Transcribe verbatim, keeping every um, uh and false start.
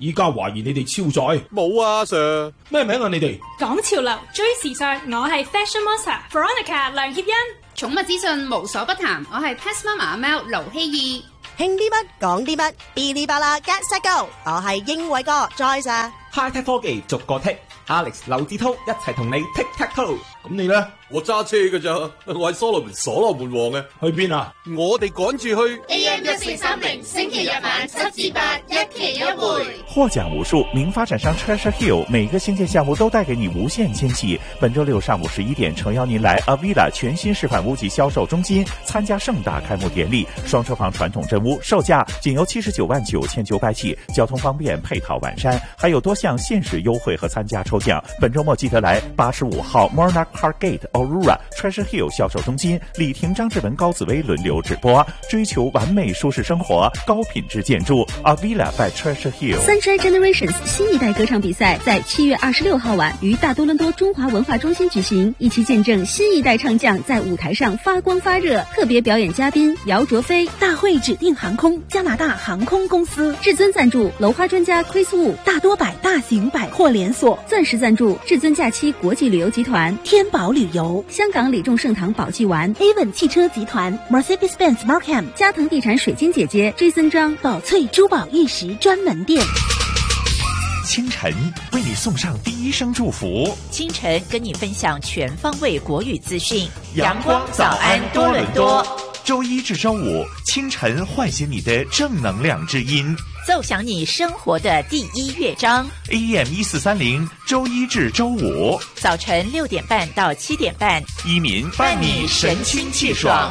依家懷疑你哋超載。 冇啊 Sir。 咩名啊你哋？ 講潮流追時尚，我係 Fashion Monster Veronica 梁協欣。 寵物資訊無所不談，我係 Pet Mama 阿貓盧希義。 興啲乜講啲乜，嗶哩吧啦 Get Set Go， 我係英偉哥 Joyce。 High Tech 科技逐個剔 ，Alex 劉志滔一齊同你 Tick Tack Toe。 咁你呢？ 我揸車㗎咋，我係所羅門所羅門王嘅。 去邊啊？ 我哋趕住去 A M 一四三零，星期日晚七至八，一期一會。 获奖无数，名发展商 Treasure Hill 每个新建项目都带给你无限惊喜。本周六上午十一点，诚邀您来 Avila 全新示范屋及销售中心参加盛大开幕典礼。双车房传统真屋售价仅由七十九万九千九百起，交通方便，配套完善，还有多项限时优惠和参加抽奖。本周末记得来八十五号 Monarch Park Gate Aurora Treasure Hill 销售中心，李婷、张志文、高紫薇轮流直播，追求完美舒适生活，高品质建筑 Avila by Treasure Hill。 Sunshine Generations 新一代歌唱比赛在七月二十六号晚于大多伦多中华文化中心举行，一起见证新一代唱将在舞台上发光发热。特别表演嘉宾姚卓飞，大会指定航空加拿大航空公司，至尊赞助楼花专家 Chris Wu， 大多百大型百货连锁，钻石赞助至尊假期国际旅游集团，天宝旅游，香港李众盛堂宝济丸 ，Avon 汽车集团 ，Mercedes-Benz Markham， 嘉腾地产水晶姐姐 Jason 张宝翠珠宝玉石专门店。 清晨为你送上第一声祝福， 清晨跟你分享全方位国语资讯。 阳光早安多伦多，周一至周五清晨唤醒你的正能量之音， 奏响你生活的第一乐章。 A M 一四三零，周一至周五早晨六点半到七点半， 一民伴你神清气爽。